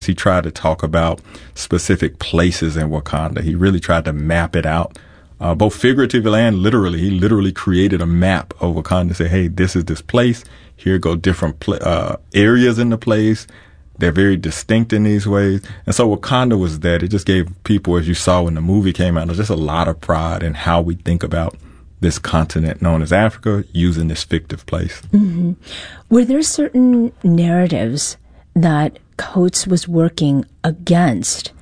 He tried to talk about specific places in Wakanda. He really tried to map it out, both figuratively and literally. He literally created a map of Wakanda to say, hey, this is this place. Here go different areas in the place. They're very distinct in these ways. And so Wakanda was that. It just gave people, as you saw when the movie came out, just a lot of pride in how we think about this continent known as Africa using this fictive place. Mm-hmm. Were there certain narratives that Coates was working against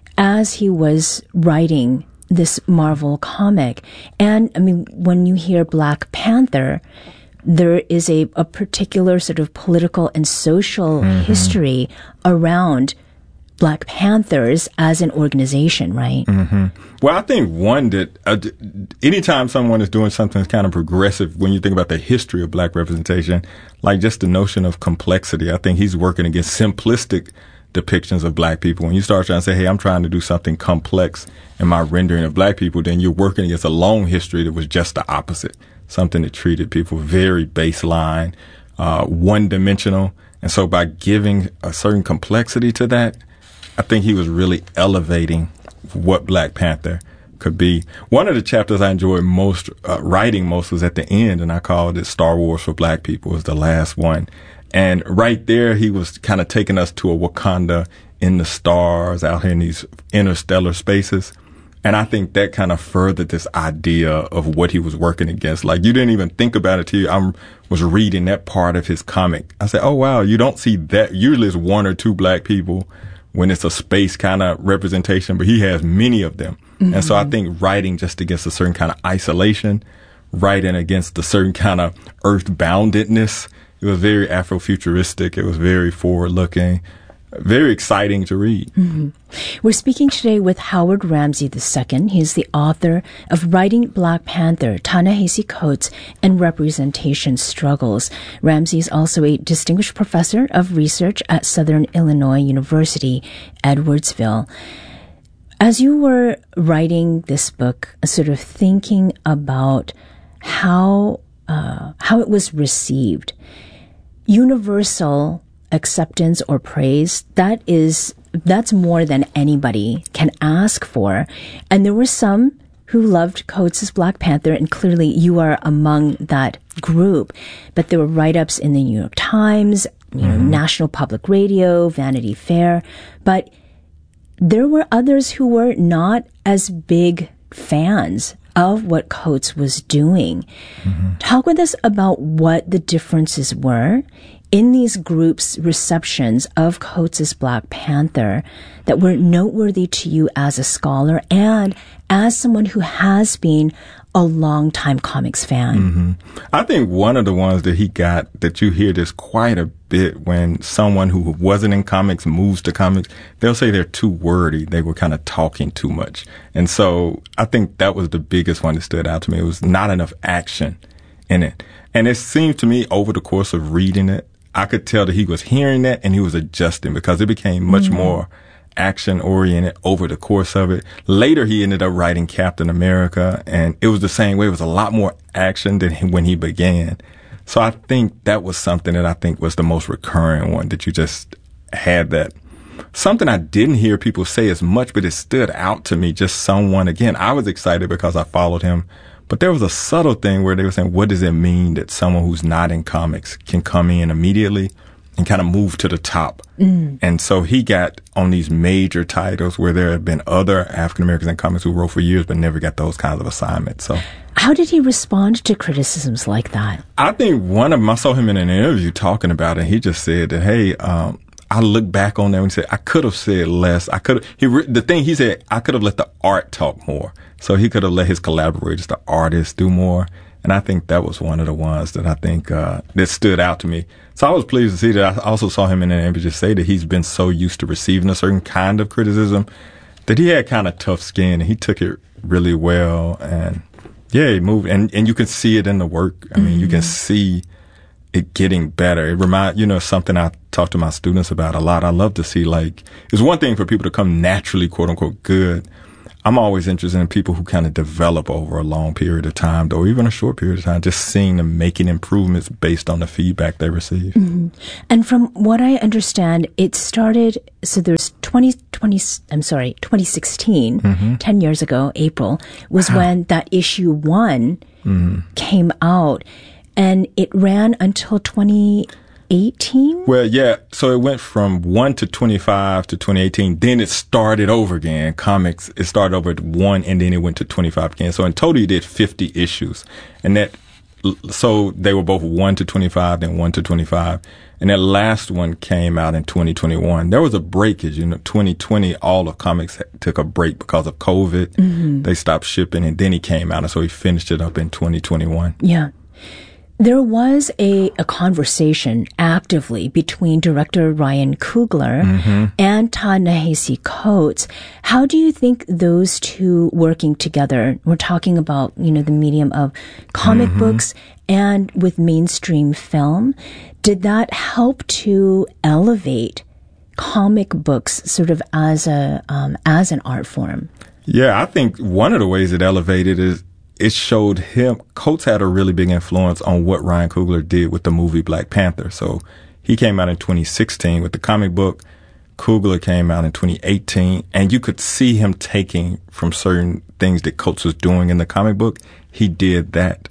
as he was writing this Marvel comic? And I mean, when you hear Black Panther, there is a particular sort of political and social history around Black Panthers as an organization, right? Mm-hmm. Well, I think one that anytime someone is doing something that's kind of progressive, when you think about the history of Black representation, like just the notion of complexity, I think he's working against simplistic depictions of Black people. When you start trying to say, hey, I'm trying to do something complex in my rendering of Black people, then you're working against a long history that was just the opposite. Something that treated people very baseline, one-dimensional. And so by giving a certain complexity to that, I think he was really elevating what Black Panther could be. One of the chapters I enjoyed most, writing most, was at the end, and I called it Star Wars for Black People. It was the last one. And right there, he was kind of taking us to a Wakanda in the stars, out here in these interstellar spaces. And I think that kind of furthered this idea of what he was working against. Like, you didn't even think about it till I was reading that part of his comic. I said, oh, wow, you don't see that. Usually it's one or two Black people when it's a space kind of representation, but he has many of them. Mm-hmm. And so I think writing just against a certain kind of isolation, writing against a certain kind of earth-boundedness, it was very Afrofuturistic. It was very forward-looking. Very exciting to read. Mm-hmm. We're speaking today with Howard Ramsey II. He's the author of Writing Black Panther, Ta-Nehisi Coates, and Representation Struggles. Ramsey is also a distinguished professor of research at Southern Illinois University, Edwardsville. As you were writing this book, sort of thinking about how it was received, universal acceptance or praise, that's more than anybody can ask for. And there were some who loved Coates' Black Panther, and clearly you are among that group. But there were write-ups in the New York Times, National Public Radio, Vanity Fair. But there were others who were not as big fans of what Coates was doing. Mm-hmm. Talk with us about what the differences were in these groups' receptions of Coates' Black Panther that were noteworthy to you as a scholar and as someone who has been a longtime comics fan. Mm-hmm. I think one of the ones that he got, that you hear this quite a bit when someone who wasn't in comics moves to comics, they'll say they're too wordy. They were kind of talking too much. And so I think that was the biggest one that stood out to me. It was not enough action in it. And it seemed to me over the course of reading it, I could tell that he was hearing that and he was adjusting, because it became much more action-oriented over the course of it. Later, he ended up writing Captain America, and it was the same way. It was a lot more action than when he began. So I think that was something that I think was the most recurring one, that you just had that. Something I didn't hear people say as much, but it stood out to me. Just someone, again, I was excited because I followed him. But there was a subtle thing where they were saying, what does it mean that someone who's not in comics can come in immediately and kind of move to the top? And so he got on these major titles where there have been other African Americans in comics who wrote for years but never got those kinds of assignments. So how did he respond to criticisms like that? I think one of them, I saw him in an interview talking about it. He just said that, hey, I look back on that and said, I could have said less. He said, I could have let the art talk more. So he could have let his collaborators, the artists, do more. And I think that was one of the ones that I think that stood out to me. So I was pleased to see that. I also saw him in an interview just say that he's been so used to receiving a certain kind of criticism that he had kind of tough skin, and he took it really well. And yeah, he moved. And you can see it in the work. I mean, you can see it getting better. It reminds, something I talk to my students about a lot. I love to see, like, it's one thing for people to come naturally, quote unquote, good. I'm always interested in people who kind of develop over a long period of time, or even a short period of time, just seeing them making improvements based on the feedback they receive. Mm-hmm. And from what I understand, it started, so there's 2016, 10 years ago, April, was when that issue 1 came out, and it ran until 2018? Well, yeah. So it went from 1 to 25 to 2018. Then it started over again. Comics, it started over at 1 and then it went to 25 again. So in total, you did 50 issues. So they were both 1 to 25, then 1 to 25. And that last one came out in 2021. There was a breakage. 2020, all of comics took a break because of COVID. Mm-hmm. They stopped shipping, and then he came out. And so he finished it up in 2021. Yeah. There was a conversation actively between director Ryan Coogler and Ta-Nehisi Coates. How do you think those two working together, we're talking about, the medium of comic books and with mainstream film, did that help to elevate comic books sort of as an art form? Yeah, I think one of the ways it elevated is it showed him, Coates had a really big influence on what Ryan Coogler did with the movie Black Panther. So he came out in 2016 with the comic book. Coogler came out in 2018, and you could see him taking from certain things that Coates was doing in the comic book. He did that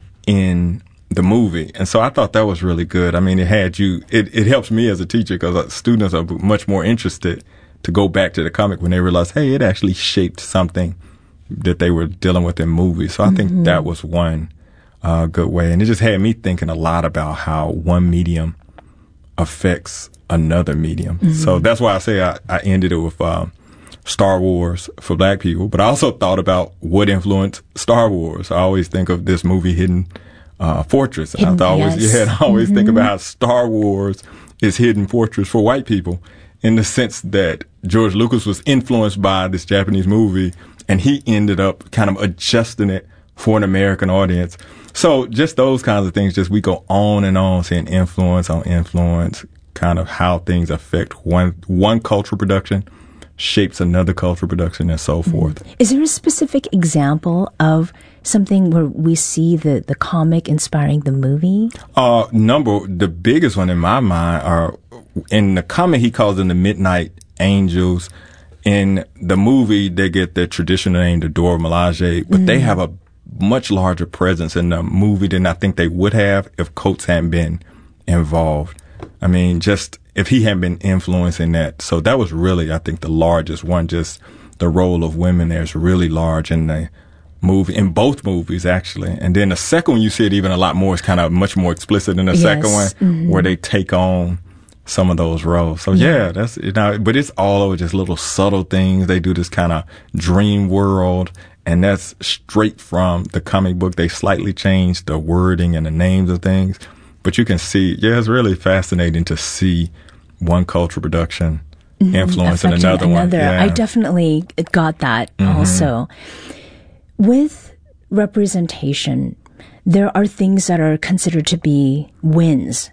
in the movie. And so I thought that was really good. I mean, it helps me as a teacher because students are much more interested to go back to the comic when they realize, hey, it actually shaped something that they were dealing with in movies. So I think that was one good way. And it just had me thinking a lot about how one medium affects another medium. So that's why I say I ended it with Star Wars for Black people. But I also thought about what influenced Star Wars. I always think of this movie, Hidden Fortress. I always think about how Star Wars is Hidden Fortress for white people, in the sense that George Lucas was influenced by this Japanese movie, and he ended up kind of adjusting it for an American audience. So just those kinds of things, we go on and on, seeing influence on influence, kind of how things affect one cultural production shapes another cultural production, and so forth. Is there a specific example of something where we see the comic inspiring the movie? The biggest one in my mind are, in the comic, he calls them the Midnight Angels. In the movie, they get their traditional name, the Dora Milaje, but they have a much larger presence in the movie than I think they would have if Coates hadn't been involved. I mean, just if he hadn't been influencing that. So that was really, I think, the largest one. Just the role of women there is really large in the movie, in both movies, actually. And then the second one, you see it even a lot more. It's kind of much more explicit in the second one, where they take on some of those roles. So that's, but it's all over just little subtle things. They do this kind of dream world, and that's straight from the comic book. They slightly changed the wording and the names of things, but you can see, it's really fascinating to see one cultural production influencing another one. Yeah. I definitely got that also. With representation, there are things that are considered to be wins.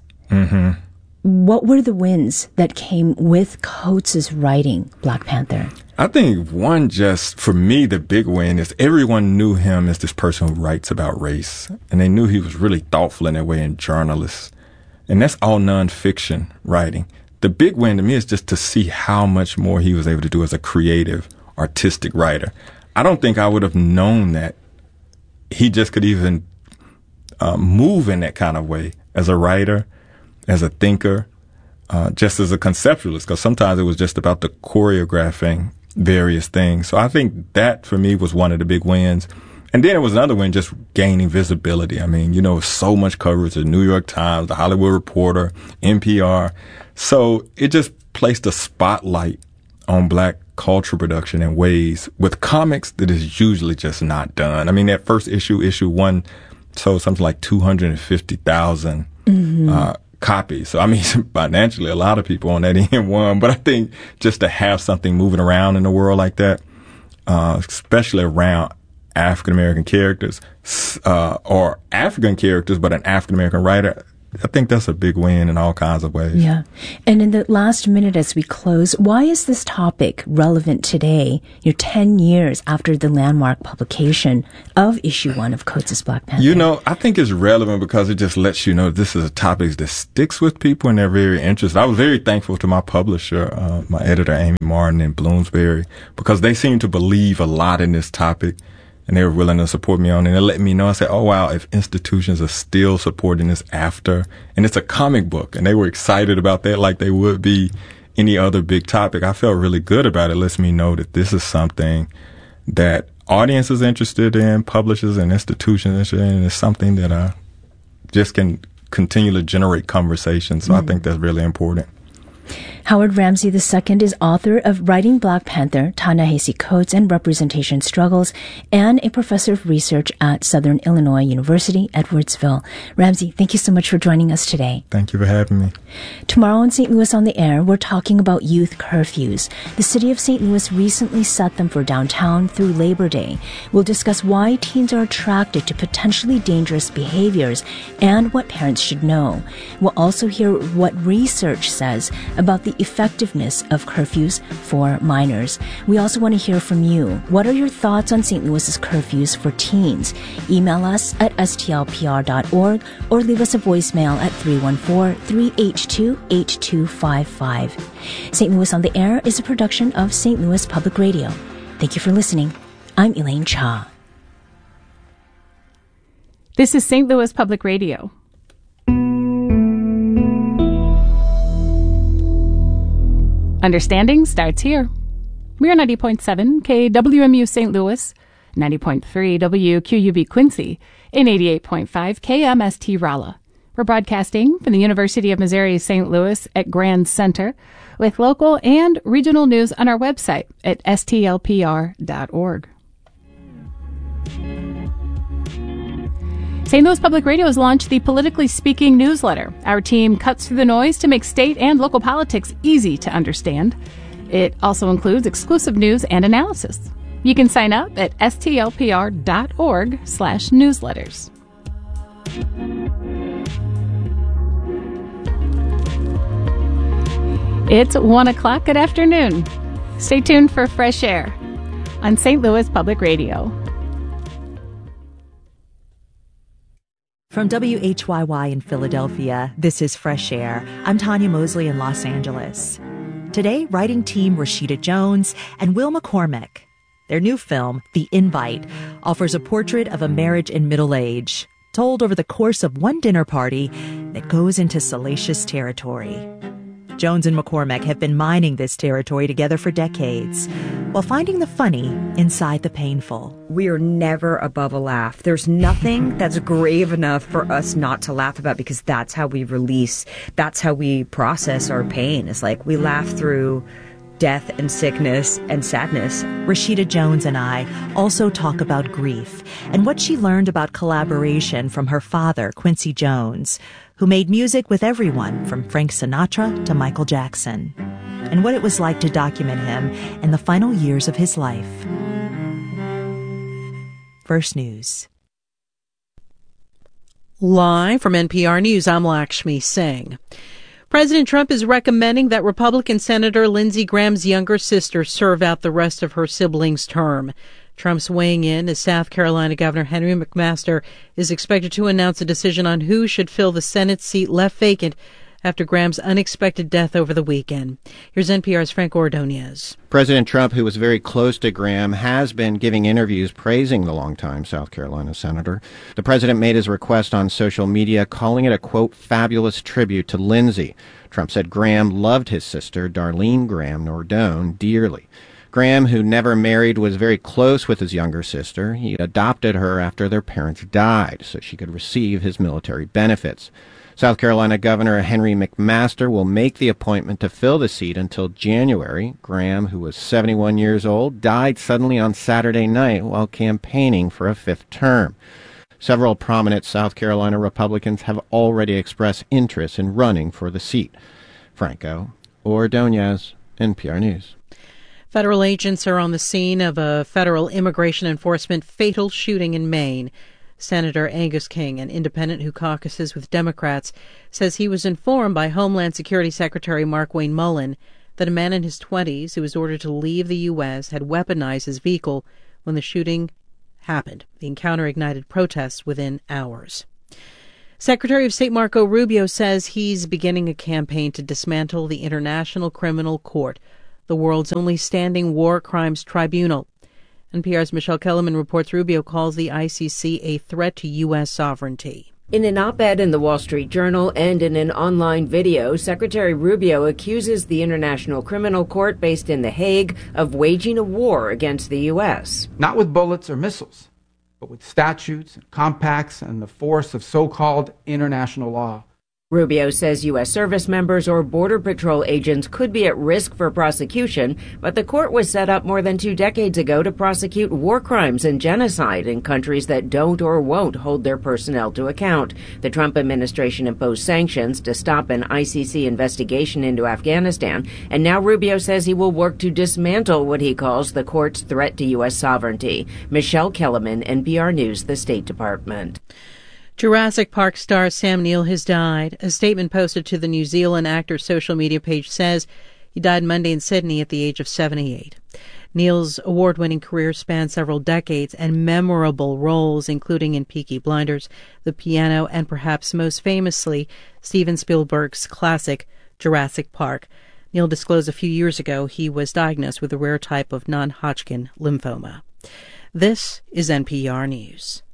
What were the wins that came with Coates' writing Black Panther? I think one, just for me, the big win is everyone knew him as this person who writes about race. And they knew he was really thoughtful in that way, and journalist. And that's all nonfiction writing. The big win to me is just to see how much more he was able to do as a creative, artistic writer. I don't think I would have known that he just could even move in that kind of way as a writer, as a thinker, just as a conceptualist, because sometimes it was just about the choreographing various things. So I think that for me was one of the big wins. And then it was another win, just gaining visibility. I mean, so much coverage, the New York Times, the Hollywood Reporter, NPR. So it just placed a spotlight on Black culture production in ways with comics that is usually just not done. I mean, that first issue 1 sold something like 250,000 copies. So, I mean, financially, a lot of people on that end won. But I think just to have something moving around in the world like that, especially around African-American characters, or African characters, but an African-American writer, I think that's a big win in all kinds of ways. Yeah. And in the last minute as we close, why is this topic relevant today, 10 years after the landmark publication of issue 1 of Coates' Black Panther? I think it's relevant because it just lets you know this is a topic that sticks with people and they're very interested. I was very thankful to my publisher, my editor, Amy Martin in Bloomsbury, because they seem to believe a lot in this topic. And they were willing to support me on it. And they let me know. I said, oh, wow, if institutions are still supporting this after. And it's a comic book. And they were excited about that like they would be any other big topic. I felt really good about it. It lets me know that this is something that audience is interested in, publishers and institutions interested in. And it's something that just can continue to generate conversation. So I think that's really important. Howard Ramsey II is author of Writing Black Panther, Ta-Nehisi Coates and Representation Struggles, and a professor of research at Southern Illinois University, Edwardsville. Ramsey, thank you so much for joining us today. Thank you for having me. Tomorrow on St. Louis on the Air, we're talking about youth curfews. The city of St. Louis recently set them for downtown through Labor Day. We'll discuss why teens are attracted to potentially dangerous behaviors and what parents should know. We'll also hear what research says about the effectiveness of curfews for minors. We also want to hear from you. What are your thoughts on St. Louis's curfews for teens? Email us at stlpr.org or leave us a voicemail at 314-382-8255. St. Louis on the Air is a production of St. Louis Public Radio. Thank you for listening. I'm Elaine Cha. This is St. Louis Public Radio. Understanding starts here. We're 90.7 KWMU St. Louis, 90.3 WQUB Quincy, and 88.5 KMST Rolla. We're broadcasting from the University of Missouri St. Louis at Grand Center with local and regional news on our website at stlpr.org. St. Louis Public Radio has launched the Politically Speaking newsletter. Our team cuts through the noise to make state and local politics easy to understand. It also includes exclusive news and analysis. You can sign up at stlpr.org/newsletters. It's 1 o'clock. Good afternoon. Stay tuned for Fresh Air on St. Louis Public Radio. From WHYY in Philadelphia, this is Fresh Air. I'm Tanya Mosley in Los Angeles. Today, writing team Rashida Jones and Will McCormick. Their new film, The Invite, offers a portrait of a marriage in middle age, told over the course of one dinner party that goes into salacious territory. Jones and McCormick have been mining this territory together for decades, while finding the funny inside the painful. We are never above a laugh. There's nothing that's grave enough for us not to laugh about, because that's how we release, that's how we process our pain. It's like we laugh through death and sickness and sadness. Rashida Jones and I also talk about grief and what she learned about collaboration from her father, Quincy Jones, who made music with everyone from Frank Sinatra to Michael Jackson, and what it was like to document him in the final years of his life. First News. Live from NPR News, I'm Lakshmi Singh. President Trump is recommending that Republican Senator Lindsey Graham's younger sister serve out the rest of her sibling's term. Trump's weighing in as South Carolina Governor Henry McMaster is expected to announce a decision on who should fill the Senate seat left vacant after Graham's unexpected death over the weekend. Here's NPR's Frank Ordonez. President Trump, who was very close to Graham, has been giving interviews praising the longtime South Carolina senator. The president made his request on social media, calling it a, quote, fabulous tribute to Lindsey. Trump said Graham loved his sister, Darlene Graham Nordone, dearly. Graham, who never married, was very close with his younger sister. He adopted her after their parents died so she could receive his military benefits. South Carolina Governor Henry McMaster will make the appointment to fill the seat until January. Graham, who was 71 years old, died suddenly on Saturday night while campaigning for a fifth term. Several prominent South Carolina Republicans have already expressed interest in running for the seat. Franco Ordonez, NPR News. Federal agents are on the scene of a federal immigration enforcement fatal shooting in Maine. Senator Angus King, an independent who caucuses with Democrats, says he was informed by Homeland Security Secretary Mark Wayne Mullen that a man in his 20s who was ordered to leave the U.S. had weaponized his vehicle when the shooting happened. The encounter ignited protests within hours. Secretary of State Marco Rubio says he's beginning a campaign to dismantle the International Criminal Court, the world's only standing war crimes tribunal. NPR's Michelle Kellerman reports Rubio calls the ICC a threat to U.S. sovereignty. In an op-ed in the Wall Street Journal and in an online video, Secretary Rubio accuses the International Criminal Court based in The Hague of waging a war against the U.S. Not with bullets or missiles, but with statutes and compacts and the force of so-called international law. Rubio says U.S. service members or Border Patrol agents could be at risk for prosecution, but the court was set up more than 2 decades ago to prosecute war crimes and genocide in countries that don't or won't hold their personnel to account. The Trump administration imposed sanctions to stop an ICC investigation into Afghanistan, and now Rubio says he will work to dismantle what he calls the court's threat to U.S. sovereignty. Michelle Kellerman, NPR News, the State Department. Jurassic Park star Sam Neill has died. A statement posted to the New Zealand actor's social media page says he died Monday in Sydney at the age of 78. Neill's award-winning career spanned several decades and memorable roles, including in Peaky Blinders, The Piano, and perhaps most famously, Steven Spielberg's classic Jurassic Park. Neill disclosed a few years ago he was diagnosed with a rare type of non-Hodgkin lymphoma. This is NPR News.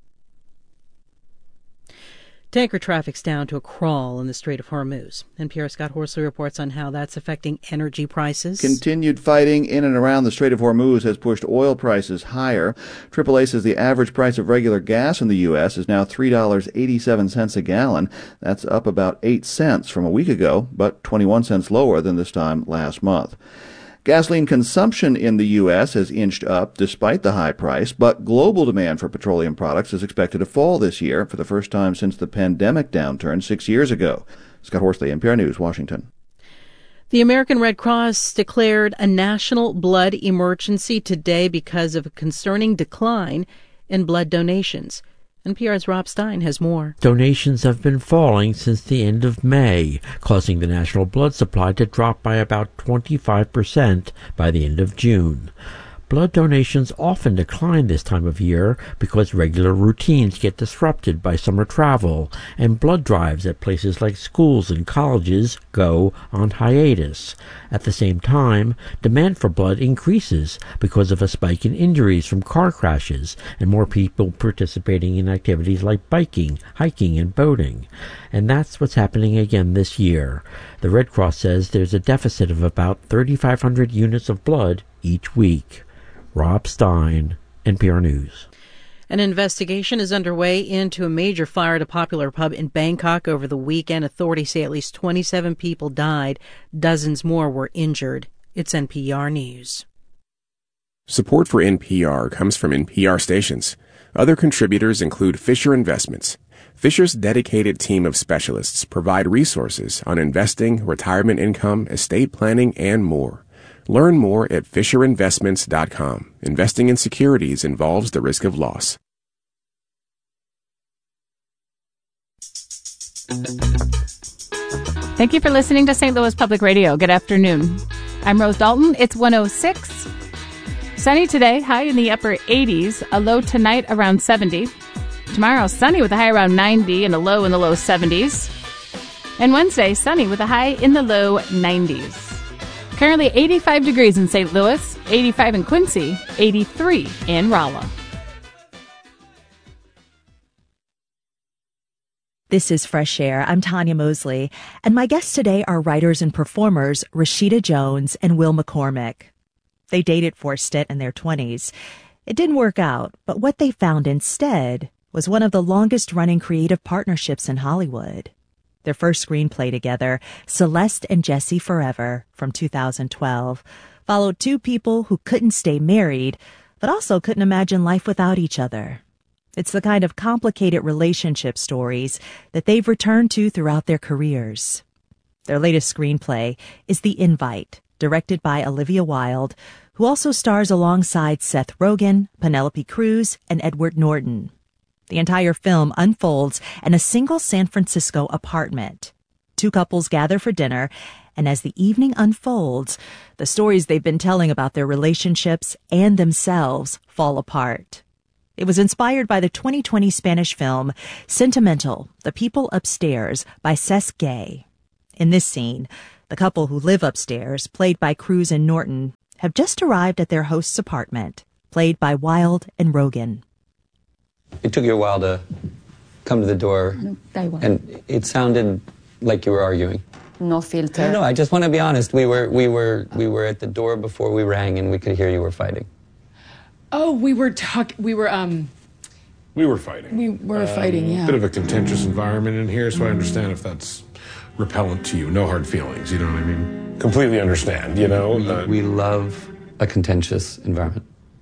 Tanker traffic's down to a crawl in the Strait of Hormuz. NPR's Scott Horsley reports on how that's affecting energy prices. Continued fighting in and around the Strait of Hormuz has pushed oil prices higher. AAA says the average price of regular gas in the U.S. is now $3.87 a gallon. That's up about 8 cents from a week ago, but 21 cents lower than this time last month. Gasoline consumption in the U.S. has inched up despite the high price, but global demand for petroleum products is expected to fall this year for the first time since the pandemic downturn 6 years ago. Scott Horsley, NPR News, Washington. The American Red Cross declared a national blood emergency today because of a concerning decline in blood donations. NPR's Rob Stein has more. Donations have been falling since the end of May, causing the national blood supply to drop by about 25% by the end of June. Blood donations often decline this time of year because regular routines get disrupted by summer travel, and blood drives at places like schools and colleges go on hiatus. At the same time, demand for blood increases because of a spike in injuries from car crashes and more people participating in activities like biking, hiking, and boating. And that's what's happening again this year. The Red Cross says there's a deficit of about 3,500 units of blood each week. Rob Stein, NPR News. An investigation is underway into a major fire at a popular pub in Bangkok over the weekend. Authorities say at least 27 people died. Dozens more were injured. It's NPR News. Support for NPR comes from NPR stations. Other contributors include Fisher Investments. Fisher's dedicated team of specialists provide resources on investing, retirement income, estate planning, and more. Learn more at FisherInvestments.com. Investing in securities involves the risk of loss. Thank you for listening to St. Louis Public Radio. Good afternoon. I'm Rose Dalton. It's 1:06. Sunny today, high in the upper 80s, a low tonight around 70. Tomorrow, sunny with a high around 90 and a low in the low 70s. And Wednesday, sunny with a high in the low 90s. Currently 85 degrees in St. Louis, 85 in Quincy, 83 in Rolla. This is Fresh Air. I'm Tanya Mosley, and my guests today are writers and performers Rashida Jones and Will McCormick. They dated for a stint in their 20s. It didn't work out, but what they found instead was one of the longest-running creative partnerships in Hollywood. Their first screenplay together, Celeste and Jesse Forever, from 2012, followed two people who couldn't stay married, but also couldn't imagine life without each other. It's the kind of complicated relationship stories that they've returned to throughout their careers. Their latest screenplay is The Invite, directed by Olivia Wilde, who also stars alongside Seth Rogen, Penelope Cruz, and Edward Norton. The entire film unfolds in a single San Francisco apartment. Two couples gather for dinner, and as the evening unfolds, the stories they've been telling about their relationships and themselves fall apart. It was inspired by the 2020 Spanish film Sentimental, The People Upstairs by Cesc Gay. In this scene, the couple who live upstairs, played by Cruz and Norton, have just arrived at their host's apartment, played by Wilde and Rogan. It took you a while to come to the door, and it sounded like you were arguing. No filter. No, I just want to be honest. We were at the door before we rang, and we could hear you were fighting. Oh, we were fighting. We were fighting, yeah. Bit of a contentious environment in here, so I understand if that's repellent to you. No hard feelings, you know what I mean? Completely understand, you know? We love a contentious environment.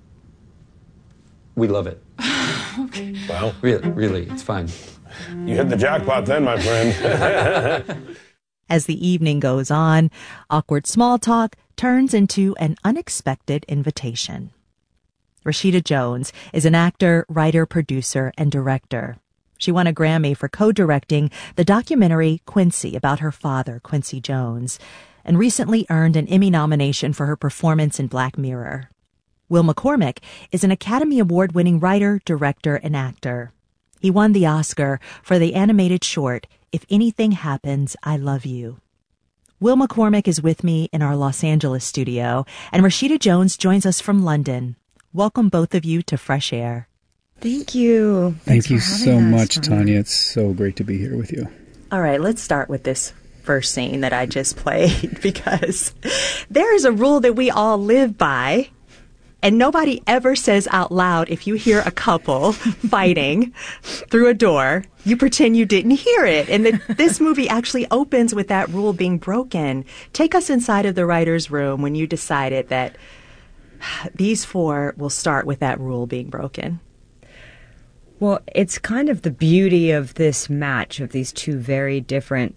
We love it. Okay. Well. Really, it's fine. You hit the jackpot then, my friend. As the evening goes on, awkward small talk turns into an unexpected invitation. Rashida Jones is an actor, writer, producer, and director. She won a Grammy for co-directing the documentary Quincy about her father, Quincy Jones, and recently earned an Emmy nomination for her performance in Black Mirror. Will McCormick is an Academy Award-winning writer, director, and actor. He won the Oscar for the animated short, If Anything Happens, I Love You. Will McCormick is with me in our Los Angeles studio, and Rashida Jones joins us from London. Welcome both of you to Fresh Air. Thank you. Thank you so much, Tanya. It's so great to be here with you. All right, let's start with this first scene that I just played, because there is a rule that we all live by, and nobody ever says out loud if you hear a couple fighting through a door, you pretend you didn't hear it. And this movie actually opens with that rule being broken. Take us inside of the writer's room when you decided that these four will start with that rule being broken. Well, it's kind of the beauty of this match of these two very different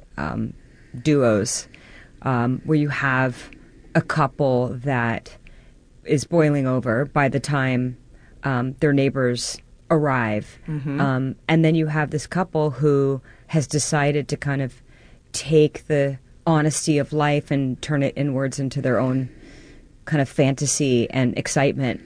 duos, where you have a couple that is boiling over by the time their neighbors arrive. Mm-hmm. And then you have this couple who has decided to kind of take the honesty of life and turn it inwards into their own kind of fantasy and excitement.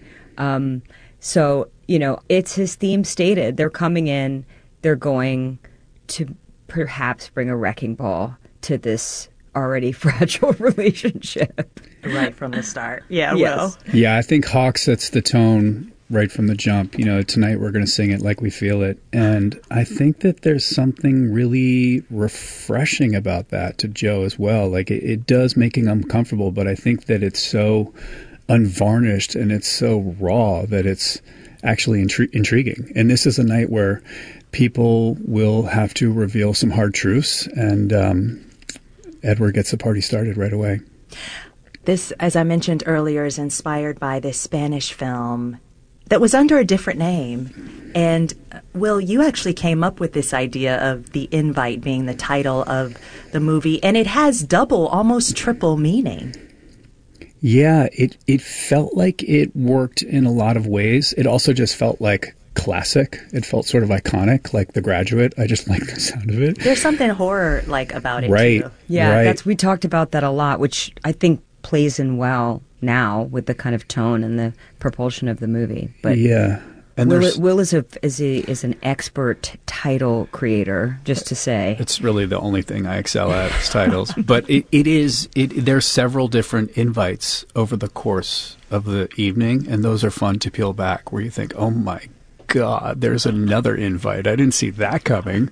So, you know, it's his theme stated. They're coming in, they're going to perhaps bring a wrecking ball to this already fragile relationship. Right from the start. Yeah, yes. Will. Yeah, I think Hawk sets the tone right from the jump. You know, tonight we're going to sing it like we feel it. And I think that there's something really refreshing about that to Joe as well. Like, it does make him uncomfortable, but I think that it's so unvarnished and it's so raw that it's actually intriguing. And this is a night where people will have to reveal some hard truths, and Edward gets the party started right away. This, as I mentioned earlier, is inspired by this Spanish film that was under a different name. And, Will, you actually came up with this idea of The Invite being the title of the movie, and it has double, almost triple meaning. Yeah, it felt like it worked in a lot of ways. It also just felt like classic. It felt sort of iconic, like The Graduate. I just like the sound of it. There's something horror-like about it, right, too. Yeah, right. We talked about that a lot, which I think plays in well now with the kind of tone and the propulsion of the movie. But yeah. And Will is an expert title creator, just to say. It's really the only thing I excel at is titles. But there's several different invites over the course of the evening, and those are fun to peel back, where you think, oh my God, there's another invite. I didn't see that coming.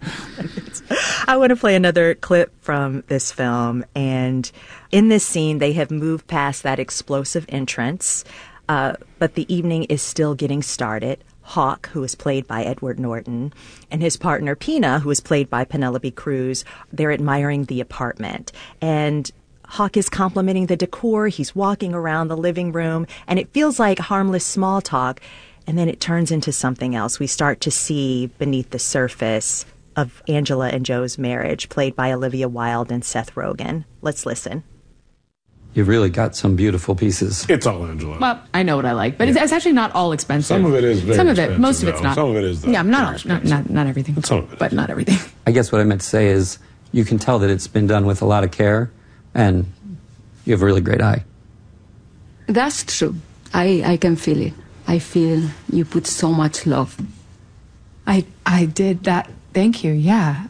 I want to play another clip from this film. And in this scene, they have moved past that explosive entrance, but the evening is still getting started. Hawk, who is played by Edward Norton, and his partner Pina, who is played by Penelope Cruz, they're admiring the apartment. And Hawk is complimenting the decor. He's walking around the living room, and it feels like harmless small talk. And then it turns into something else. We start to see beneath the surface of Angela and Joe's marriage, played by Olivia Wilde and Seth Rogen. Let's listen. you've really got some beautiful pieces. It's all Angela. Well, I know what I like, but it's actually not all expensive. Some of it is very Some of it, expensive, most of it's though. not. Some of it is, though, Yeah, not everything. Some of it but not everything. I guess what I meant to say is you can tell that it's been done with a lot of care, and you have a really great eye. That's true. I can feel it. I feel you put so much love. I did that. Thank you. Yeah,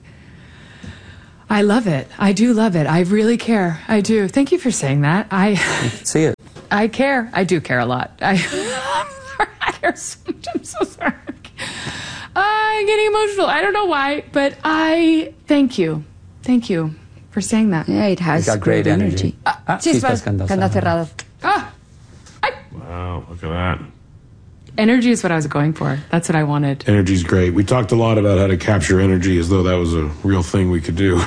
I love it. I do love it. I really care. I do. Thank you for saying that. I see it. I care. I do care a lot. I care so much. I'm so sorry. I'm getting emotional. I don't know why, but I thank you. Thank you for saying that. Yeah, it has great energy. Chispas, candado cerrado. Wow, look at that. Energy is what I was going for. That's what I wanted. Energy's great. We talked a lot about how to capture energy as though that was a real thing we could do.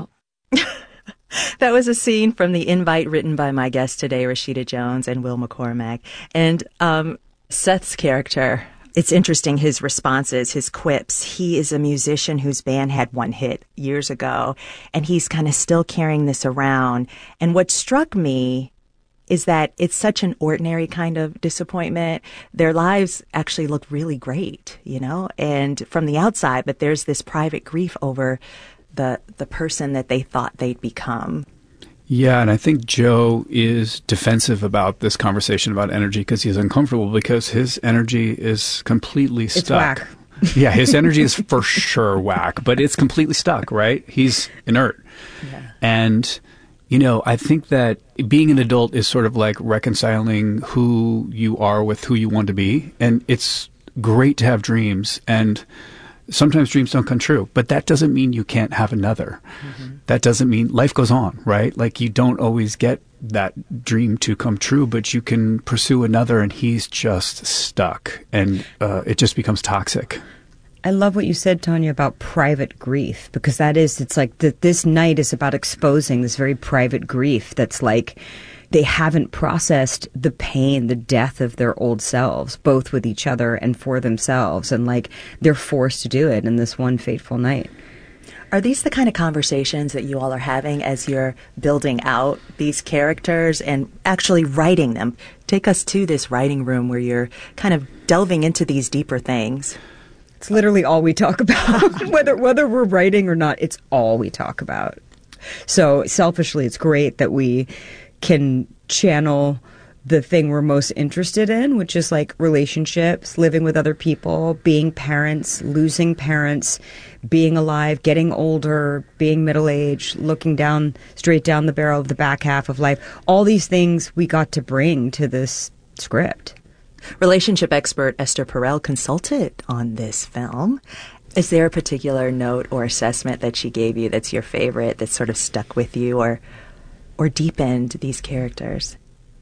That was a scene from The Invite written by my guests today, Rashida Jones and Will McCormack. And Seth's character, it's interesting, his responses, his quips. He is a musician whose band had one hit years ago, and he's kind of still carrying this around. And what struck me is that it's such an ordinary kind of disappointment. Their lives actually look really great, you know, and from the outside, but there's this private grief over the person that they thought they'd become. Yeah, and I think Joe is defensive about this conversation about energy because he's uncomfortable because his energy is completely stuck. It's whack. Yeah, his energy is for sure whack, but it's completely stuck, right? He's inert. Yeah. And you know, I think that being an adult is sort of like reconciling who you are with who you want to be. And it's great to have dreams. And sometimes dreams don't come true. But that doesn't mean you can't have another. Mm-hmm. That doesn't mean life goes on, right? Like you don't always get that dream to come true, but you can pursue another and he's just stuck. And it just becomes toxic. I love what you said, Tanya, about private grief, because it's like this night is about exposing this very private grief that's like they haven't processed the pain, the death of their old selves, both with each other and for themselves. And like they're forced to do it in this one fateful night. Are these the kind of conversations that you all are having as you're building out these characters and actually writing them? Take us to this writing room where you're kind of delving into these deeper things. It's literally all we talk about. whether we're writing or not, it's all we talk about. So selfishly, it's great that we can channel the thing we're most interested in, which is like relationships, living with other people, being parents, losing parents, being alive, getting older, being middle-aged, looking straight down the barrel of the back half of life. All these things we got to bring to this script. Relationship expert Esther Perel consulted on this film. Is there a particular note or assessment that she gave you that's your favorite, that sort of stuck with you or deepened these characters?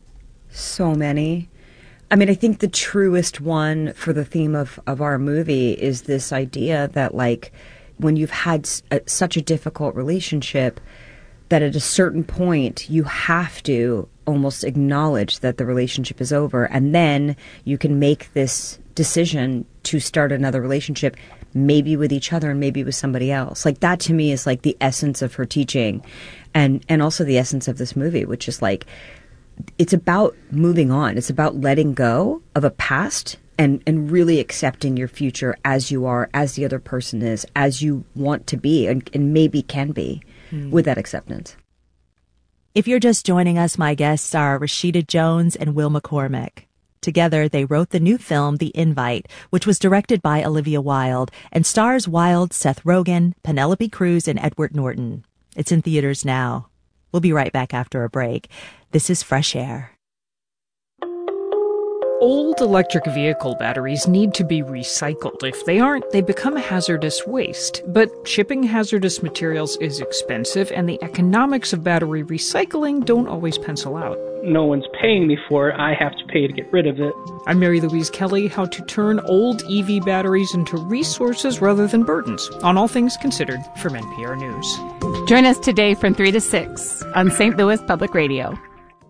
So many. I mean, I think the truest one for the theme of our movie is this idea that, like, when you've had such a difficult relationship, that at a certain point you have to almost acknowledge that the relationship is over, and then you can make this decision to start another relationship, maybe with each other and maybe with somebody else. Like that to me is like the essence of her teaching, and also the essence of this movie, which is like it's about moving on. It's about letting go of a past and really accepting your future as you are, as the other person is, as you want to be and maybe can be with that acceptance. If you're just joining us, my guests are Rashida Jones and Will McCormack. Together, they wrote the new film, The Invite, which was directed by Olivia Wilde and stars Wilde, Seth Rogen, Penelope Cruz, and Edward Norton. It's in theaters now. We'll be right back after a break. This is Fresh Air. Old electric vehicle batteries need to be recycled. If they aren't, they become hazardous waste. But shipping hazardous materials is expensive, and the economics of battery recycling don't always pencil out. No one's paying me for it. I have to pay to get rid of it. I'm Mary Louise Kelly, how to turn old EV batteries into resources rather than burdens, on All Things Considered from NPR News. Join us today from 3 to 6 on St. Louis Public Radio.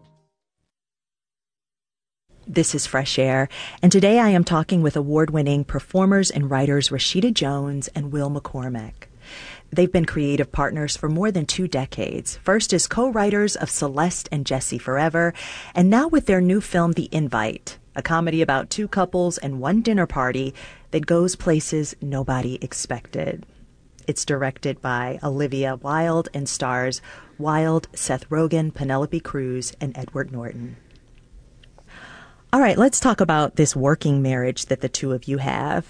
This is Fresh Air, and today I am talking with award-winning performers and writers Rashida Jones and Will McCormack. They've been creative partners for more than 2 decades. First as co-writers of Celeste and Jesse Forever, and now with their new film, The Invite, a comedy about 2 couples and 1 dinner party that goes places nobody expected. It's directed by Olivia Wilde and stars Wilde, Seth Rogen, Penelope Cruz, and Edward Norton. All right, let's talk about this working marriage that the two of you have.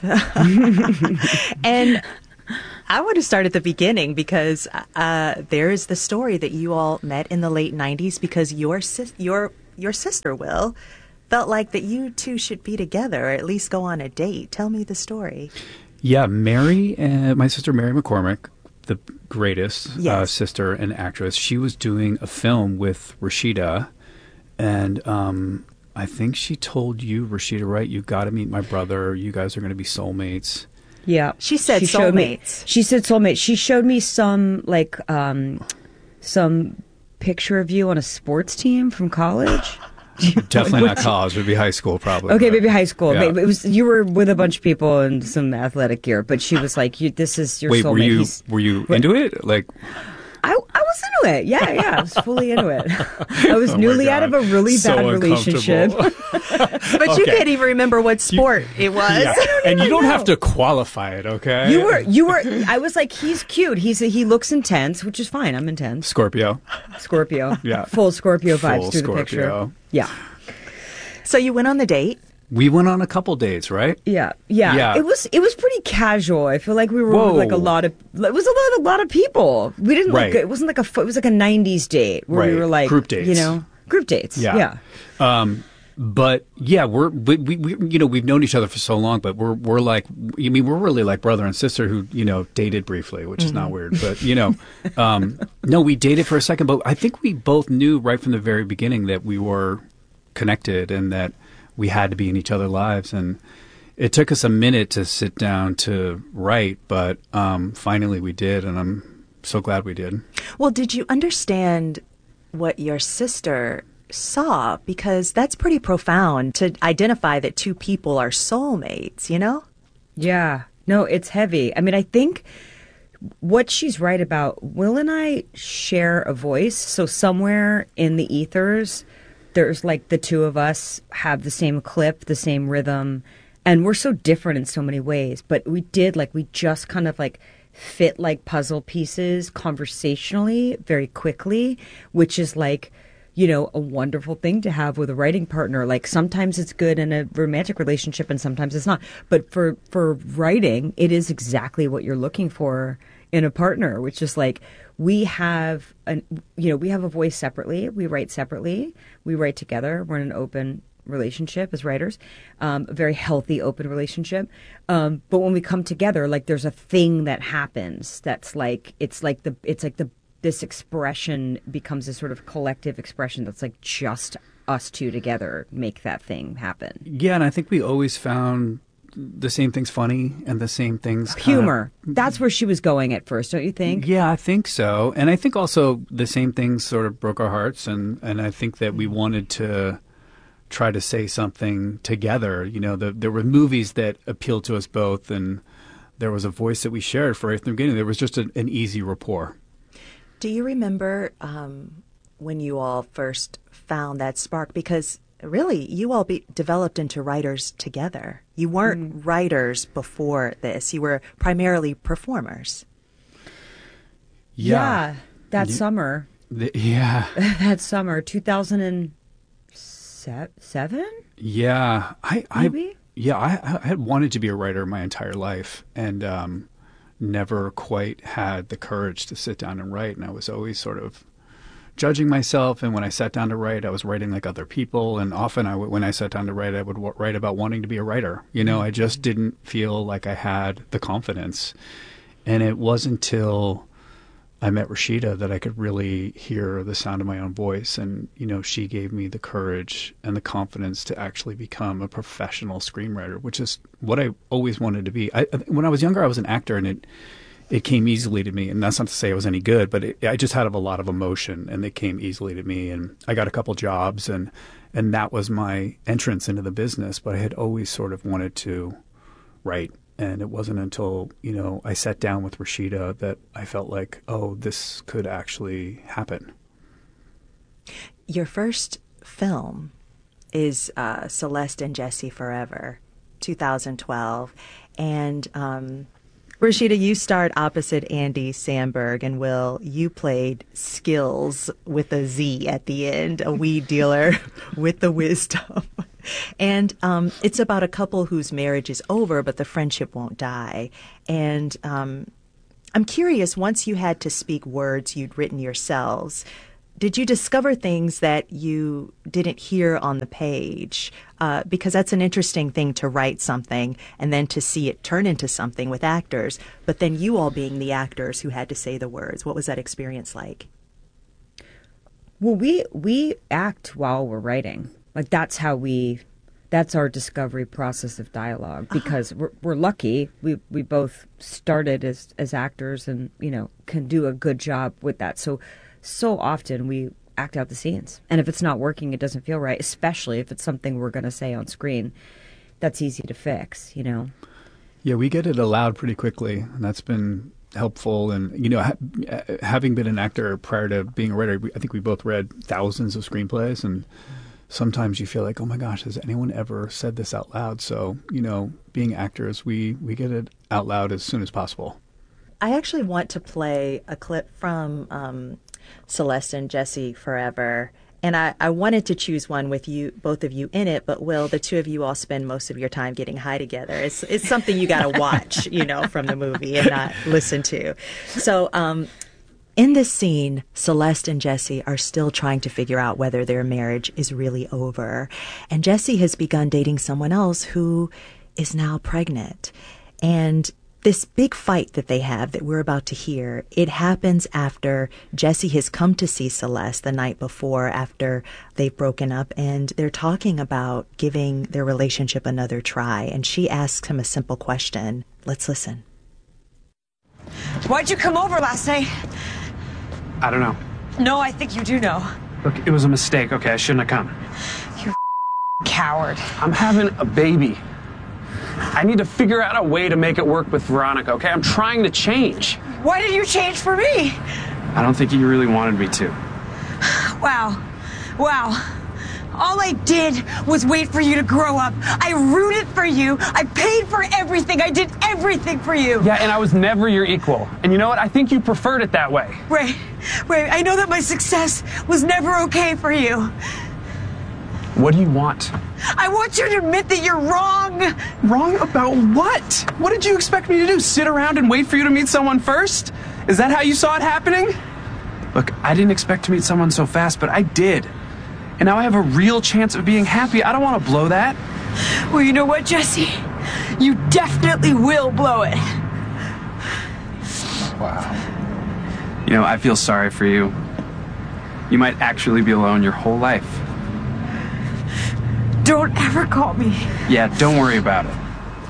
And I want to start at the beginning because there is the story that you all met in the late 90s because your sister, Will, felt like that you two should be together or at least go on a date. Tell me the story. Yeah, Mary, my sister Mary McCormick, the greatest sister and actress, she was doing a film with Rashida, and I think she told you, Rashida, right? You got to meet my brother. You guys are going to be soulmates. Yeah, she said soulmates. She said soulmates. She showed me some some picture of you on a sports team from college. Definitely not college. It would be high school, probably. Okay, maybe high school. Yeah. It was you were with a bunch of people in some athletic gear, but she was like, "This is your soulmate." Were you into it? Like, I was into it. Yeah, I was fully into it. I was newly out of a really bad relationship. But you can't even remember what sport it was. Yeah. And you don't have to qualify it, okay? You were. I was like, he's cute. He looks intense, which is fine. I'm intense. Scorpio. Yeah. Full Scorpio vibes through the picture. Yeah. So you went on the date. We went on a couple dates, right? Yeah. It was pretty casual. I feel like we were with like a lot of. It was a lot of people. We didn't like. It wasn't like it was like a '90s date where we were like group dates. Group dates. Yeah. But yeah, we we've known each other for so long, but we're like, I mean, we're really like brother and sister who dated briefly, which is not weird, but no, we dated for a second, but I think we both knew right from the very beginning that we were connected and that we had to be in each other's lives, and it took us a minute to sit down to write, but finally we did, and I'm so glad we did. Well, did you understand what your sister saw? Because that's pretty profound to identify that 2 people are soulmates, Yeah. No, it's heavy. I mean, I think what she's right about, Will and I share a voice, so somewhere in the ethers there's like the 2 of us have the same clip, the same rhythm, and we're so different in so many ways, but we just kind of like fit like puzzle pieces conversationally very quickly, which is like a wonderful thing to have with a writing partner. Like sometimes it's good in a romantic relationship and sometimes it's not. But for writing, it is exactly what you're looking for in a partner, which is like we have we have a voice separately. We write separately. We write together. We're in an open relationship as writers, a very healthy, open relationship. But when we come together, like there's a thing that happens that's like this expression becomes a sort of collective expression that's like just us 2 together make that thing happen. Yeah, and I think we always found the same things funny and the same things humor. That's where she was going at first, don't you think? Yeah, I think so. And I think also the same things sort of broke our hearts, and I think that we wanted to try to say something together. There were movies that appealed to us both, and there was a voice that we shared right from the beginning. There was just an easy rapport. Do you remember when you all first found that spark? Because really, you all developed into writers together. You weren't writers before this. You were primarily performers. Yeah. That summer. That summer, 2007? Yeah. Maybe? I had wanted to be a writer my entire life, and never quite had the courage to sit down and write. And I was always sort of judging myself. And when I sat down to write, I was writing like other people. And often when I sat down to write, I would write about wanting to be a writer. I just didn't feel like I had the confidence. And it wasn't until I met Rashida that I could really hear the sound of my own voice. And, she gave me the courage and the confidence to actually become a professional screenwriter, which is what I always wanted to be. When I was younger, I was an actor, and it came easily to me. And that's not to say I was any good, but I just had a lot of emotion, and it came easily to me. And I got a couple jobs, and that was my entrance into the business. But I had always sort of wanted to write And it wasn't until, I sat down with Rashida that I felt like, oh, this could actually happen. Your first film is Celeste and Jesse Forever, 2012. And Rashida, you starred opposite Andy Samberg, and Will, you played Skills with a Z at the end, a weed dealer with the wisdom. And it's about a couple whose marriage is over, but the friendship won't die. And I'm curious, once you had to speak words you'd written yourselves, did you discover things that you didn't hear on the page? Because that's an interesting thing to write something and then to see it turn into something with actors, but then you all being the actors who had to say the words. What was that experience like? Well, we act while we're writing. Like that's our discovery process of dialogue, because we're lucky. We both started as actors and, can do a good job with that. So often we act out the scenes. And if it's not working, it doesn't feel right, especially if it's something we're going to say on screen. That's easy to fix, Yeah, we get it aloud pretty quickly, and that's been helpful. And, having been an actor prior to being a writer, I think we both read thousands of screenplays, and sometimes you feel like, oh my gosh, has anyone ever said this out loud? So, being actors, we get it out loud as soon as possible. I actually want to play a clip from Celeste and Jesse Forever. And I wanted to choose one with you, both of you in it, but Will, the two of you all spend most of your time getting high together. It's something you got to watch, from the movie and not listen to. So, in this scene, Celeste and Jesse are still trying to figure out whether their marriage is really over. And Jesse has begun dating someone else who is now pregnant. And this big fight that they have that we're about to hear, it happens after Jesse has come to see Celeste the night before, after they've broken up, and they're talking about giving their relationship another try. And she asks him a simple question. Let's listen. Why'd you come over last night? I don't know. No, I think you do know. Look, it was a mistake, okay? I shouldn't have come. You coward. I'm having a baby. I need to figure out a way to make it work with Veronica, okay? I'm trying to change. Why did you change for me? I don't think you really wanted me to. Wow. All I did was wait for you to grow up. I rooted for you. I paid for everything. I did everything for you. Yeah, and I was never your equal. And you know what? I think you preferred it that way. Right. I know that my success was never okay for you. What do you want? I want you to admit that you're wrong. Wrong about what? What did you expect me to do? Sit around and wait for you to meet someone first? Is that how you saw it happening? Look, I didn't expect to meet someone so fast, but I did. And now I have a real chance of being happy. I don't want to blow that. Well, you know what, Jesse? You definitely will blow it. Wow. I feel sorry for you. You might actually be alone your whole life. Don't ever call me. Yeah, don't worry about it.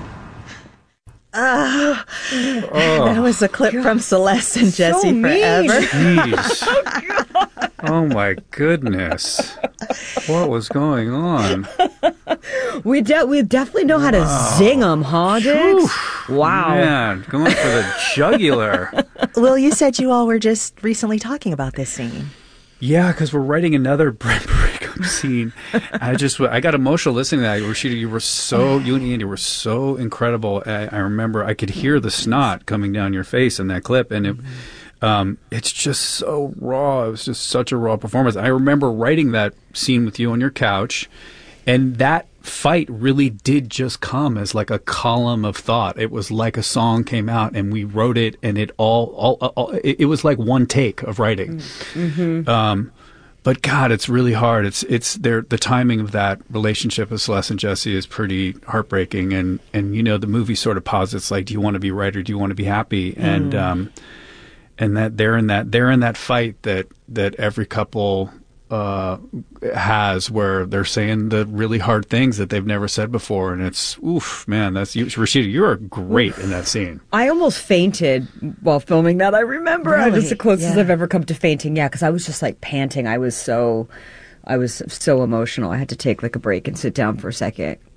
That was a clip from Celeste and Jesse Forever. Jeez. Oh my goodness. What was going on? We definitely know how to zing them, huh, Diggs? Wow. Man, going for the jugular. Will, you said you all were just recently talking about this scene. Yeah, because we're writing another breakup scene. I got emotional listening to that. Rashida, you and Andy were so incredible. I remember I could hear the snot coming down your face in that clip, and it's just so raw. It was just such a raw performance. I remember writing that scene with you on your couch, and that fight really did just come as like a column of thought. It was like a song came out, and we wrote it, and it it was like one take of writing. Mm-hmm. But God, it's really hard. It's there. The timing of that relationship with Celeste and Jesse is pretty heartbreaking, and the movie sort of posits like, do you want to be right or do you want to be happy? And that they're in that fight that every couple has, where they're saying the really hard things that they've never said before, and it's man, that's you, Rashida. You are great in that scene. I almost fainted while filming that. I remember really? I was the closest I've ever come to fainting. Yeah, because I was just like panting. I was so emotional. I had to take like a break and sit down for a second.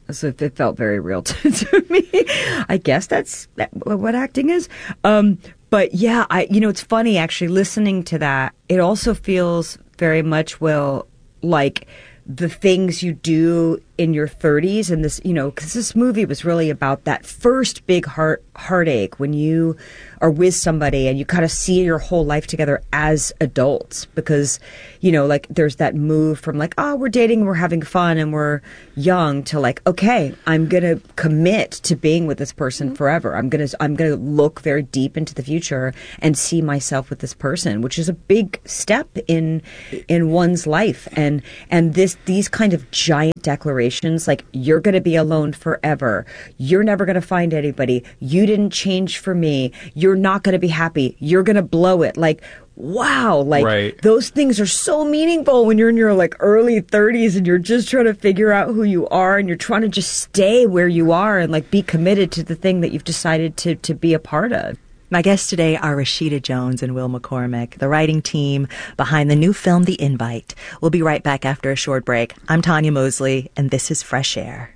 So it felt very real to me. I guess that's what acting is. But yeah, it's funny actually listening to that. It also feels very much, Will, like the things you do in your 30s, and this, because this movie was really about that first big heartache when you are with somebody and you kind of see your whole life together as adults, because, like there's that move from like, oh, we're dating, we're having fun, and we're young, to like, okay, I'm going to commit to being with this person forever. I'm going to look very deep into the future and see myself with this person, which is a big step in one's life. And these kind of giant declarations, like, you're going to be alone forever. You're never going to find anybody. You didn't change for me. You're not going to be happy. You're going to blow it. Like, wow. Like, right. Those things are so meaningful when you're in your like early 30s and you're just trying to figure out who you are, and you're trying to just stay where you are and like be committed to the thing that you've decided to be a part of. My guests today are Rashida Jones and Will McCormick, the writing team behind the new film, The Invite. We'll be right back after a short break. I'm Tanya Mosley, and this is Fresh Air.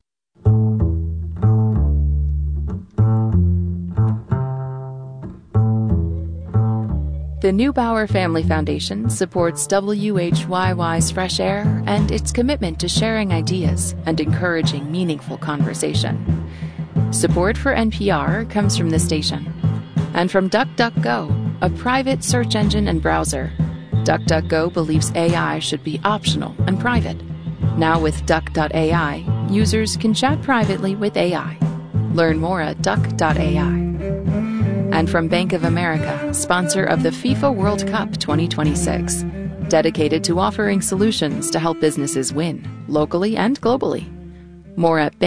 The Neubauer Family Foundation supports WHYY's Fresh Air and its commitment to sharing ideas and encouraging meaningful conversation. Support for NPR comes from the station and from DuckDuckGo, a private search engine and browser. DuckDuckGo believes AI should be optional and private. Now with Duck.ai, users can chat privately with AI. Learn more at Duck.ai. And from Bank of America, sponsor of the FIFA World Cup 2026, dedicated to offering solutions to help businesses win, locally and globally. More at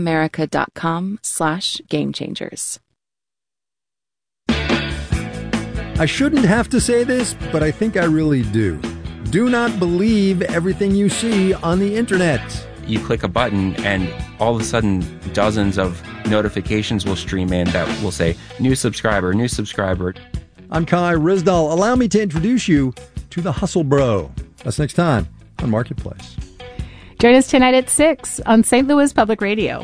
bankofamerica.com/gamechangers. I shouldn't have to say this, but I think I really do. Do not believe everything you see on the internet. You click a button and all of a sudden dozens of notifications will stream in that will say, new subscriber, new subscriber. I'm Kai Rizdal. Allow me to introduce you to the Hustle Bro. That's next time on Marketplace. Join us tonight at 6 on St. Louis Public Radio.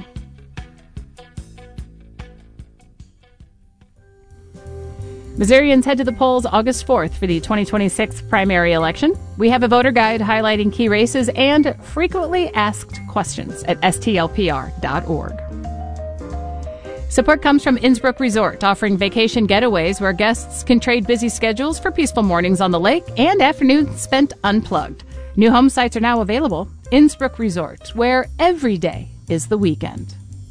Missourians head to the polls August 4th for the 2026 primary election. We have a voter guide highlighting key races and frequently asked questions at stlpr.org. Support comes from Innsbrook Resort, offering vacation getaways where guests can trade busy schedules for peaceful mornings on the lake and afternoons spent unplugged. New home sites are now available. Innsbrook Resort, where every day is the weekend.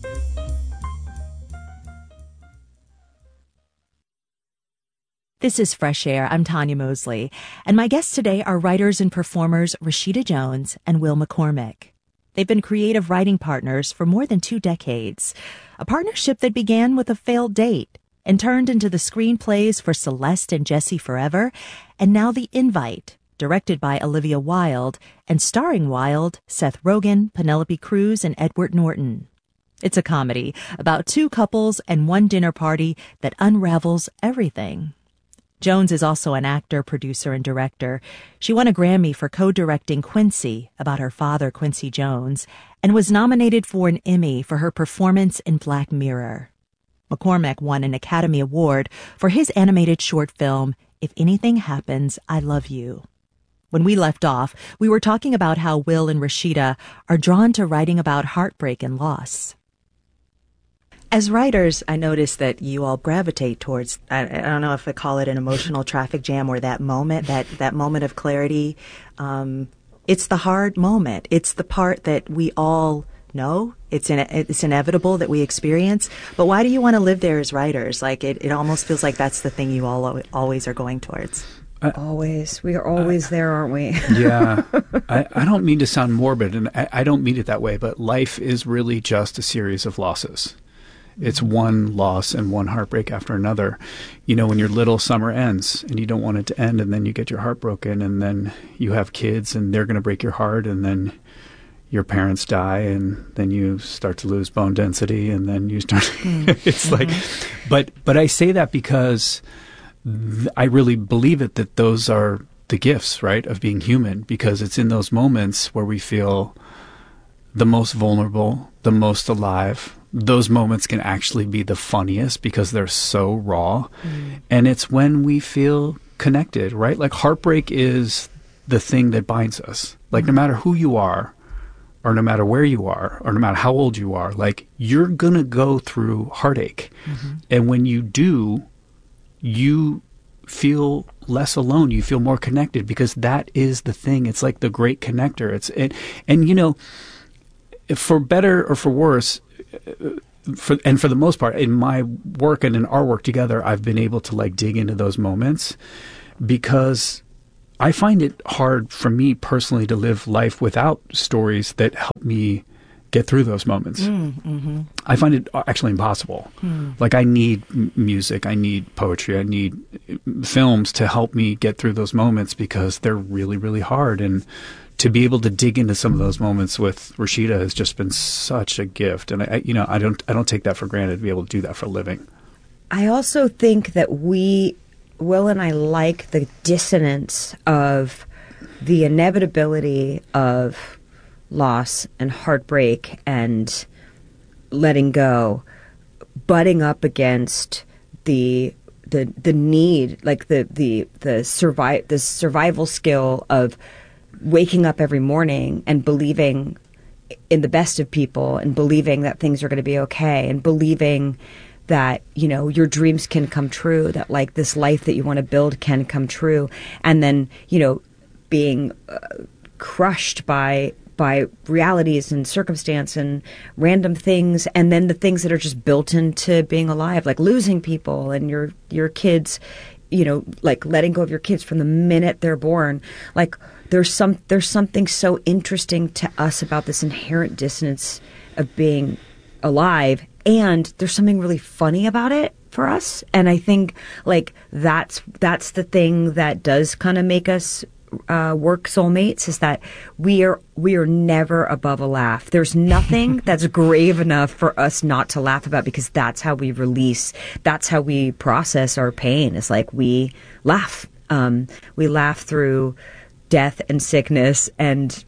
This is Fresh Air. I'm Tanya Mosley, and my guests today are writers and performers Rashida Jones and Will McCormick. They've been creative writing partners for more than 2 decades, a partnership that began with a failed date and turned into the screenplays for Celeste and Jesse Forever, and now The Invite, directed by Olivia Wilde and starring Wilde, Seth Rogen, Penelope Cruz, and Edward Norton. It's a comedy about 2 couples and 1 dinner party that unravels everything. Jones is also an actor, producer, and director. She won a Grammy for co-directing Quincy, about her father, Quincy Jones, and was nominated for an Emmy for her performance in Black Mirror. McCormick won an Academy Award for his animated short film, If Anything Happens, I Love You. When we left off, we were talking about how Will and Rashida are drawn to writing about heartbreak and loss. As writers, I notice that you all gravitate towards, I don't know if I call it an emotional traffic jam or that moment, that moment of clarity. It's the hard moment. It's the part that we all know. It's inevitable that we experience. But why do you want to live there as writers? Like, it almost feels like that's the thing you all always are going towards. Always. We are always there, aren't we? Yeah. I don't mean to sound morbid, and I don't mean it that way, but life is really just a series of losses. It's one loss and one heartbreak after another. You know, when your little summer ends and you don't want it to end, and then you get your heart broken, and then you have kids and they're going to break your heart, and then your parents die, and then you start to lose bone density, and then you start it's like, but I say that because I really believe it, that those are the gifts, right, of being human, because it's in those moments where we feel the most vulnerable, the most alive. Those moments can actually be the funniest because they're so raw. And it's when we feel connected, right? Like heartbreak is the thing that binds us. Like no matter who you are, or no matter where you are, or no matter how old you are, like you're going to go through heartache. And when you do, you feel less alone. You feel more connected because that is the thing. It's like the great connector. And you know, for better or for worse, for the most part, in my work and in our work together, I've been able to like dig into those moments because I find it hard for me personally to live life without stories that help me get through those moments. I find it actually impossible. Like I need music, I need poetry, I need films to help me get through those moments because they're really, really hard. And to be able to dig into some of those moments with Rashida has just been such a gift. And I don't take that for granted to be able to do that for a living. I also think that Will and I like the dissonance of the inevitability of loss and heartbreak and letting go, butting up against the need, like the survival skill of waking up every morning and believing in the best of people and believing that things are going to be okay and believing that, you know, your dreams can come true, that like this life that you want to build can come true. And then, you know, being crushed by realities and circumstance and random things, and then the things that are just built into being alive, like losing people and your kids, you know, like letting go of your kids from the minute they're born. Like there's something so interesting to us about this inherent dissonance of being alive, and there's something really funny about it for us. And I think like that's the thing that does kind of make us work soulmates, is that we are never above a laugh. There's nothing that's grave enough for us not to laugh about, because that's how we release, that's how we process our pain. It's like we laugh. We laugh through death and sickness and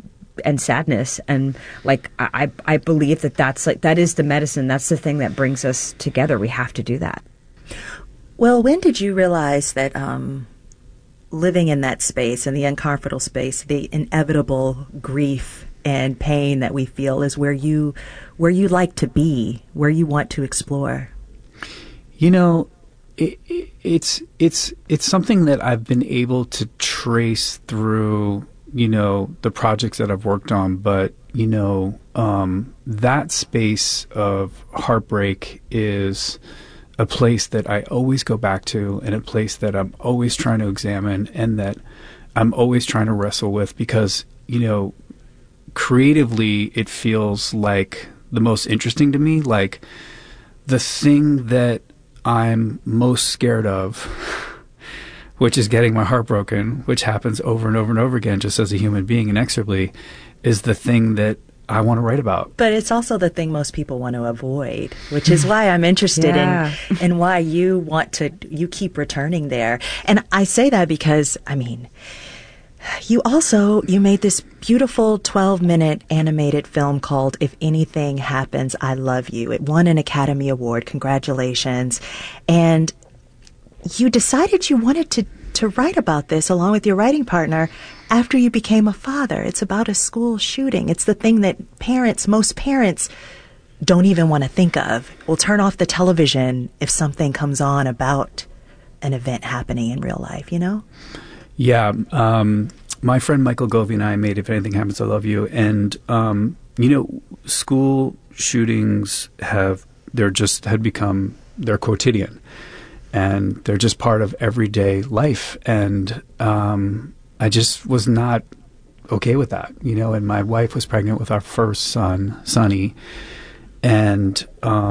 sadness, and like I believe that's like that is the medicine. That's the thing that brings us together. We have to do that. Well, when did you realize that living in that space, in the uncomfortable space, the inevitable grief and pain that we feel is where you like to be, where you want to explore? You know, it's something that I've been able to trace through, you know, the projects that I've worked on. But, you know, that space of heartbreak is a place that I always go back to, and a place that I'm always trying to examine, and that I'm always trying to wrestle with, because, you know, creatively it feels like the most interesting to me. Like the thing that I'm most scared of, which is getting my heart broken, which happens over and over and over again just as a human being inexorably, is the thing that I want to write about. But it's also the thing most people want to avoid, which is why I'm interested in why you keep returning there. And I say that because, I mean, you made this beautiful 12-minute animated film called If Anything Happens, I Love You. It won an Academy Award. Congratulations. And you decided you wanted to write about this along with your writing partner after you became a father. It's about a school shooting. It's the thing that most parents don't even want to think of. We'll turn off the television if something comes on about an event happening in real life, you know? Yeah. My friend Michael Govey and I made If Anything Happens, I Love You. And, you know, school shootings had become, they're quotidian. And they're just part of everyday life. And I just was not okay with that, you know. And my wife was pregnant with our first son, Sonny. And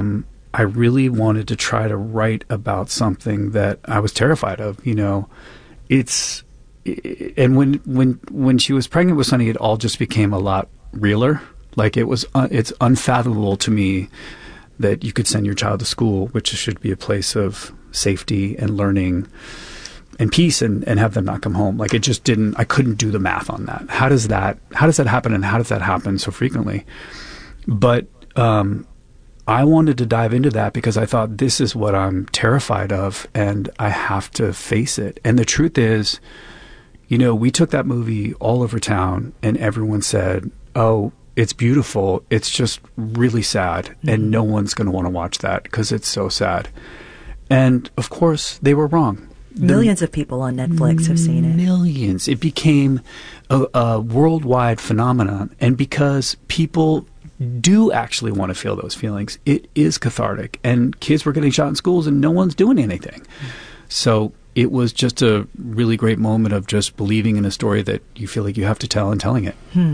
I really wanted to try to write about something that I was terrified of, you know. And when she was pregnant with Sonny, it all just became a lot realer. Like it's unfathomable to me that you could send your child to school, which should be a place of safety and learning, in peace and have them not come home. Like it just didn't. I couldn't do the math on that. How does that happen, and how does that happen so frequently? But I wanted to dive into that because I thought this is what I'm terrified of, and I have to face it. And the truth is, we took that movie all over town, and everyone said, "Oh, it's beautiful. It's just really sad, and no one's going to want to watch that because it's so sad." And of course, they were wrong. Millions of people on Netflix have seen it. Millions. It became a worldwide phenomenon, and because people do actually want to feel those feelings, it is cathartic. And kids were getting shot in schools, and no one's doing anything. So it was just a really great moment of just believing in a story that you feel like you have to tell and telling it.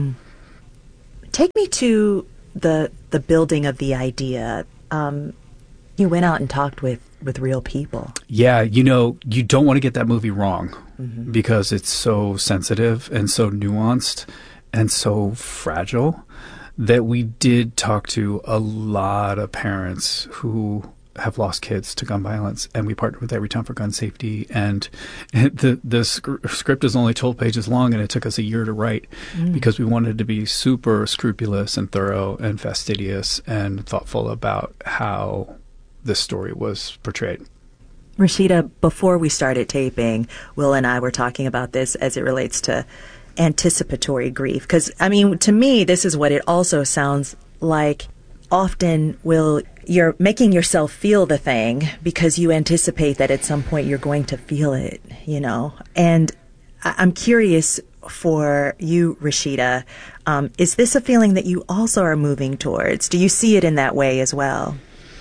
Take me to the building of the idea. You went out and talked with real people. Yeah, you don't want to get that movie wrong because it's so sensitive and so nuanced and so fragile that we did talk to a lot of parents who have lost kids to gun violence, and we partnered with Every Town for Gun Safety, and the script is only 12 pages long, and it took us a year to write because we wanted to be super scrupulous and thorough and fastidious and thoughtful about how this story was portrayed. Rashida, before we started taping, Will and I were talking about this as it relates to anticipatory grief. Because, to me, this is what it also sounds like. Often, Will, you're making yourself feel the thing because you anticipate that at some point you're going to feel it, And I'm curious for you, Rashida, is this a feeling that you also are moving towards? Do you see it in that way as well?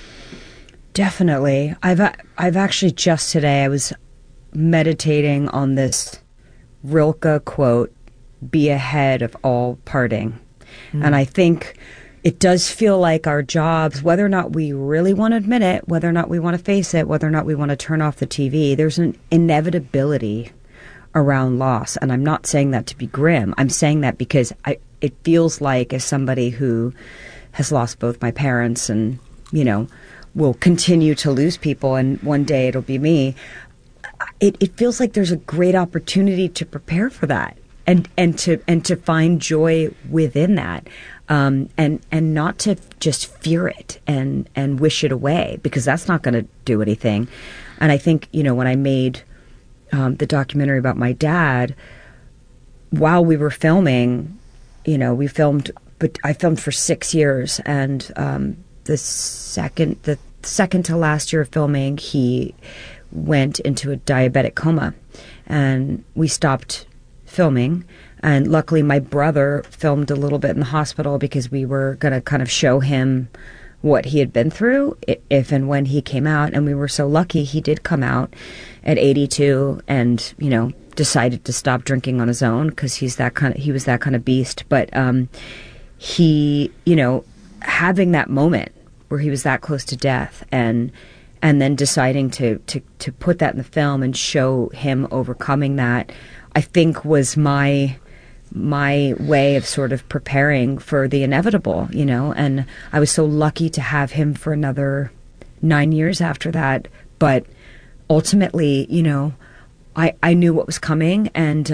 Definitely. I've actually just today I was meditating on this Rilke quote, "Be ahead of all parting." And I think it does feel like our jobs, whether or not we really want to admit it, whether or not we want to face it, whether or not we want to turn off the TV, there's an inevitability around loss. And I'm not saying that to be grim. I'm saying that because it feels like, as somebody who has lost both my parents and, will continue to lose people, and one day it'll be me, it feels like there's a great opportunity to prepare for that and to find joy within that. And not to just fear it and wish it away, because that's not going to do anything. And I think, when I made the documentary about my dad, while we were filming, we filmed, but I filmed for 6 years, and the second to last year of filming, he went into a diabetic coma, and we stopped filming. And luckily, my brother filmed a little bit in the hospital because we were going to kind of show him what he had been through if and when he came out. And we were so lucky he did come out at 82 and, decided to stop drinking on his own because he was that kind of beast. But he, having that moment where he was that close to death and then deciding to put that in the film and show him overcoming that, I think was my way of sort of preparing for the inevitable, and I was so lucky to have him for another 9 years after that. But ultimately, I knew what was coming, and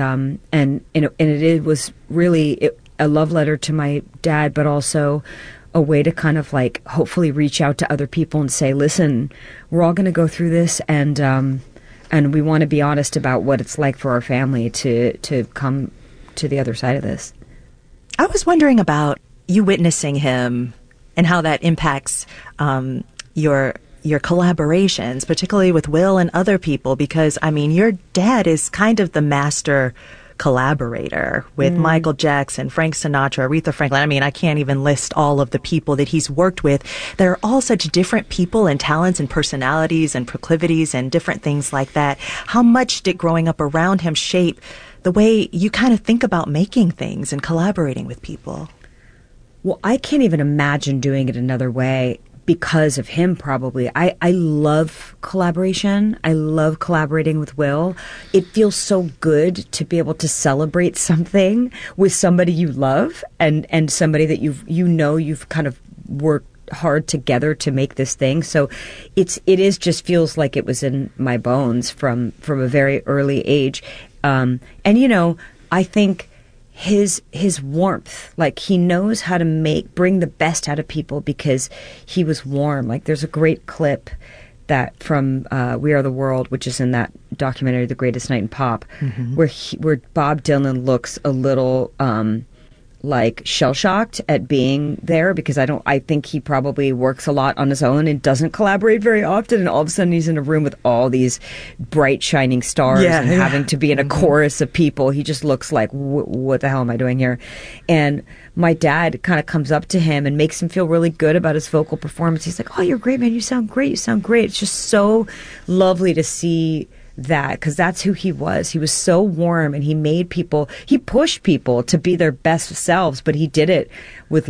it was really a love letter to my dad, but also a way to kind of like hopefully reach out to other people and say, listen, we're all going to go through this, and we want to be honest about what it's like for our family to come to the other side of this. I was wondering about you witnessing him and how that impacts your collaborations, particularly with Will and other people, because, your dad is kind of the master collaborator with Michael Jackson, Frank Sinatra, Aretha Franklin. I can't even list all of the people that he's worked with. They're all such different people and talents and personalities and proclivities and different things like that. How much did growing up around him shape the way you kind of think about making things and collaborating with people? Well, I can't even imagine doing it another way because of him, probably. I love collaboration. I love collaborating with Will. It feels so good to be able to celebrate something with somebody you love and somebody that you've kind of worked hard together to make this thing. So it is just feels like it was in my bones from a very early age. And I think his warmth, like he knows how to bring the best out of people because he was warm. Like there's a great clip that from We Are the World, which is in that documentary, The Greatest Night in Pop, where Bob Dylan looks a little like shell-shocked at being there because I think he probably works a lot on his own and doesn't collaborate very often, and all of a sudden he's in a room with all these bright shining stars and having to be in a chorus of people. He just looks like, what the hell am I doing here? And my dad kind of comes up to him and makes him feel really good about his vocal performance. He's like, oh, you're great, man. You sound great. It's just so lovely to see that, because that's who he was. He was so warm, and he pushed people to be their best selves, but he did it with